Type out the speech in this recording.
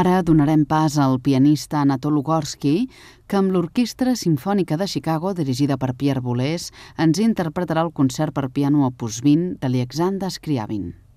Ara donarem pas al pianista Anatol Ugorsky, que amb l'Orquestra Simfònica de Chicago, dirigida per Pierre Boulez, ens interpretarà el concert per piano opus 20 d'Alexander Scriabin.